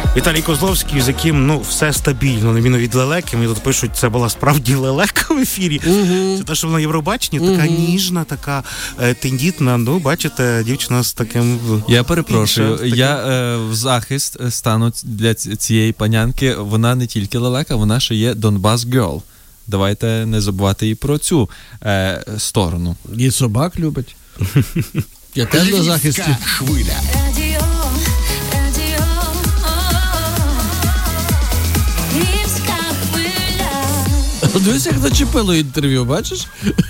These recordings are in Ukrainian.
Віталій Козловський, з яким, все стабільно, на відміну від лелеки. Мені тут пишуть, це була справді лелека в ефірі. Це те, що на Євробаченні, така ніжна, така тендітна. Бачите, дівчина з таким... Я перепрошую, я в захист стану для цієї панянки. Вона не тільки лелека, вона ще є Донбас Герл. Давайте не забувати і про цю сторону. І собак любить. Я теж на захисті. Хвиля. Дивись, як зачепило інтерв'ю, бачиш?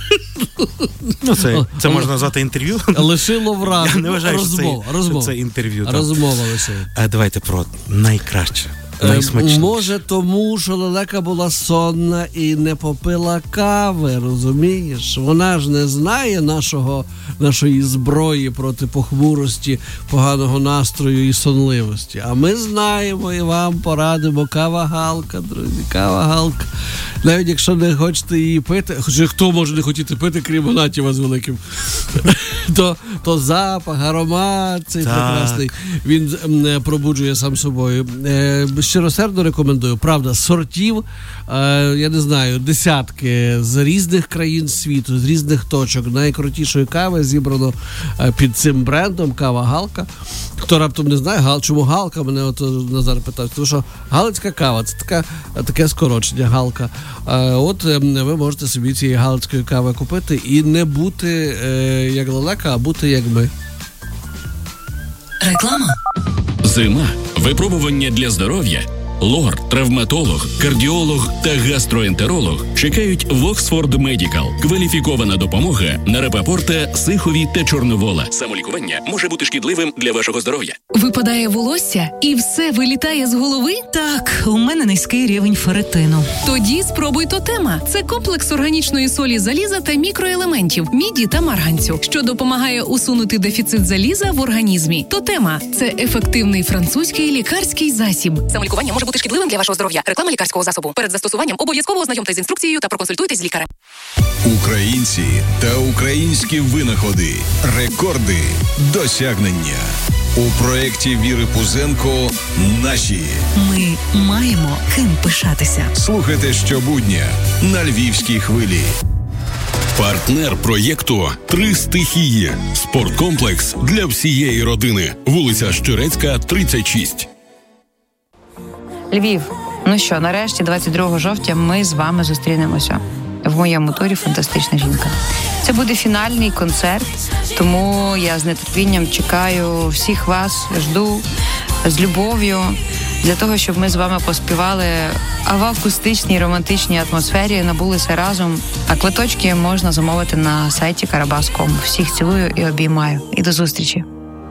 Це можна назвати інтерв'ю. Лишило враження. Я не вважаю, що це інтерв'ю. Розмова лишила. Давайте про найкраще. Найсмачніше. Може тому, що лелека була сонна і не попила кави, розумієш? Вона ж не знає нашої зброї проти похмурості, поганого настрою і сонливості. А ми знаємо і вам порадимо. Кава-галка, друзі, кава-галка. Навіть якщо не хочете її пити, хоча хто може не хотіти пити, крім Гнатєва з великим, то запах, аромат цей прекрасний, він пробуджує сам собою. Щиросердно рекомендую. Правда, сортів, я не знаю, десятки з різних країн світу, з різних точок. Найкрутішої кави зібрано під цим брендом «Кава-галка». Хто раптом не знає, чому галка, мене от Назар питав, тому що галицька кава, це таке скорочення, галка. От ви можете собі цієї галицької кави купити і не бути як лелека, а бути як ми. Реклама. Зима. Випробування для здоров'я. Лор, травматолог, кардіолог та гастроентеролог чекають в Оксфорд Медікал. Кваліфікована допомога на Рапопорта, Сихові та Чорновола. Самолікування може бути шкідливим для вашого здоров'я. Випадає волосся і все вилітає з голови? Так, у мене низький рівень ферритину. Тоді спробуй Тотема. Це комплекс органічної солі заліза та мікроелементів, міді та марганцю, що допомагає усунути дефіцит заліза в організмі. Тотема – це ефективний французький лікарський засіб. Самолікування може бути шкідливим для вашого здоров'я. Реклама лікарського засобу. Перед застосуванням обов'язково ознайомтесь з інструкцією та проконсультуйтесь з лікарем. Українці та українські винаходи. Рекорди. Досягнення. У проєкті Віри Пузенко «Наші». Ми маємо ким пишатися. Слухайте щобудня на Львівській хвилі. Партнер проєкту «Три стихії». Спорткомплекс для всієї родини. Вулиця Щерецька, 36. Львів. Ну що, нарешті, 22 жовтня ми з вами зустрінемося в моєму турі «Фантастична жінка». Це буде фінальний концерт, тому я з нетерпінням чекаю всіх вас, жду з любов'ю, для того, щоб ми з вами поспівали, а в акустичній романтичній атмосфері набулися разом. А квиточки можна замовити на сайті Karabas.com. Всіх цілую і обіймаю. І до зустрічі.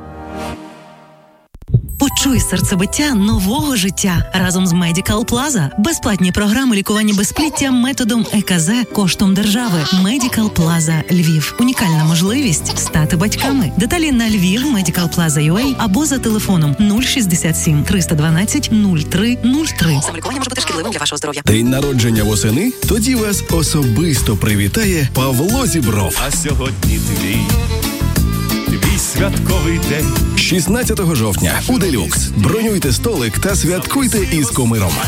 Почуй серцебиття нового життя разом з Medical Plaza. Безплатні програми лікування безпліття методом ЕКЗ коштом держави. Medical Plaza Львів. Унікальна можливість стати батьками. Деталі на Львів Medical Plaza UA або за телефоном 067 312 0303. Самолікування може бути шкідливим для вашого здоров'я. День народження восени? Тоді вас особисто привітає Павло Зібров. А сьогодні твій святковий день. 16 жовтня у Делюкс. Бронюйте столик та святкуйте із кумиром.